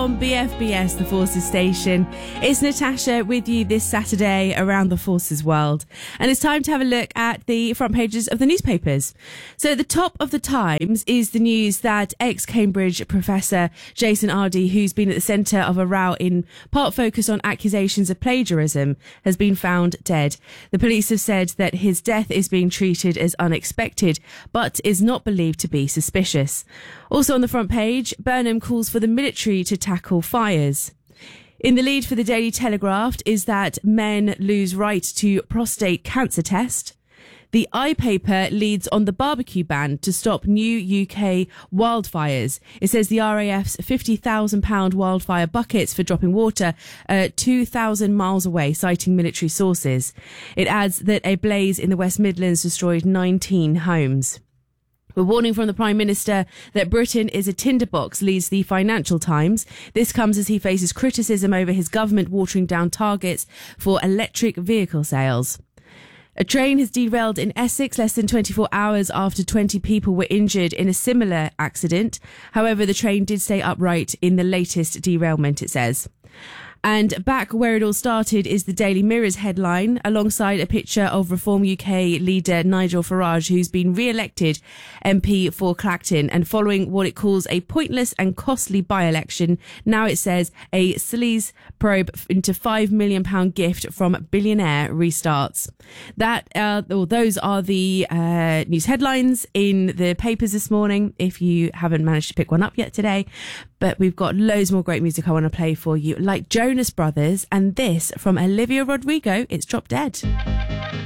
on BFBS, the Forces station. It's Natasha with you this Saturday around the Forces world. And it's time to have a look at the front pages of the newspapers. So at the top of the Times is the news that ex-Cambridge professor Jason Ardie, who's been at the centre of a row in part focus on accusations of plagiarism, has been found dead. The police have said that his death is being treated as unexpected, but is not believed to be suspicious. Also on the front page, Burnham calls for the military to tackle fires. In the lead for the Daily Telegraph is that men lose right to prostate cancer test. The iPaper leads on the barbecue ban to stop new UK wildfires. It says the RAF's £50,000 wildfire buckets for dropping water are 2,000 miles away, citing military sources. It adds that a blaze in the West Midlands destroyed 19 homes. A warning from the Prime Minister that Britain is a tinderbox leads the Financial Times. This comes as he faces criticism over his government watering down targets for electric vehicle sales. A train has derailed in Essex less than 24 hours after 20 people were injured in a similar accident. However, the train did stay upright in the latest derailment, it says. And back where it all started is the Daily Mirror's headline, alongside a picture of Reform UK leader Nigel Farage, who's been re-elected MP for Clacton. And following what it calls a pointless and costly by-election, now it says a sleaze probe into £5 million gift from billionaire restarts. Those are the news headlines in the papers this morning, if you haven't managed to pick one up yet today. But we've got loads more great music I want to play for you, like Jonas Brothers and this from Olivia Rodrigo, It's Drop Dead.